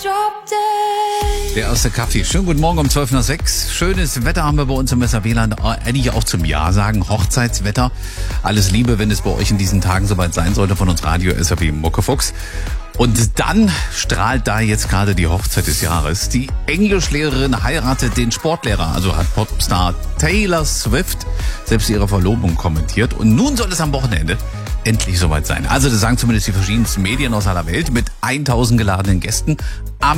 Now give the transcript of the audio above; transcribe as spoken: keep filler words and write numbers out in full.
Der erste Kaffee. Schönen guten Morgen um zwölf nach sechs. Schönes Wetter haben wir bei uns im S R W-Land. Eigentlich auch zum Ja sagen. Hochzeitswetter. Alles Liebe, wenn es bei euch in diesen Tagen soweit sein sollte, von uns Radio S R W Muckefuchs. Und dann strahlt da jetzt gerade die Hochzeit des Jahres. Die Englischlehrerin heiratet den Sportlehrer. Also hat Popstar Taylor Swift selbst ihre Verlobung kommentiert. Und nun soll es am Wochenende endlich soweit sein. Also das sagen zumindest die verschiedensten Medien aus aller Welt mit tausend geladenen Gästen. Am